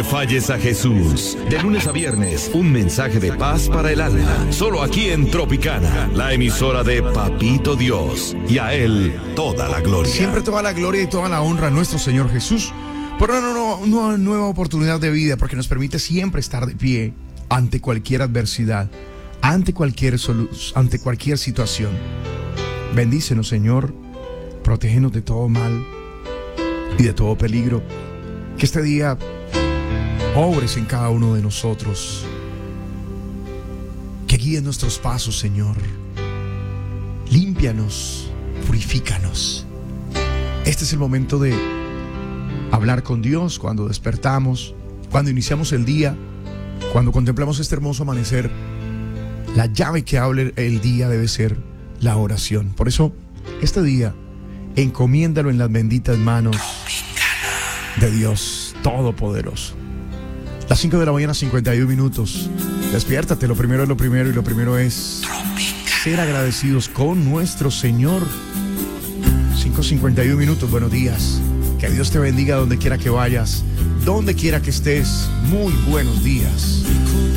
le falles a Jesús. De lunes a viernes, un mensaje de paz para el alma. Solo aquí en Tropicana, la emisora de Papito Dios. Y a Él toda la gloria. Siempre toda la gloria y toda la honra a nuestro Señor Jesús por una nueva oportunidad de vida, porque nos permite siempre estar de pie ante cualquier adversidad, ante cualquier situación. Bendícenos, Señor, protégenos de todo mal y de todo peligro. Que este día obres en cada uno de nosotros, que guíes nuestros pasos, Señor. Límpianos, purifícanos. Este es el momento de hablar con Dios cuando despertamos, cuando iniciamos el día, cuando contemplamos este hermoso amanecer. La llave que abre el día debe ser la oración. Por eso, este día, encomiéndalo en las benditas manos de Dios Todopoderoso. Las 5 de la mañana, 51 minutos. Despiértate, lo primero es lo primero, y lo primero es ser agradecidos con nuestro Señor. 5:51 minutos, buenos días. Que Dios te bendiga donde quiera que vayas, donde quiera que estés. Muy buenos días.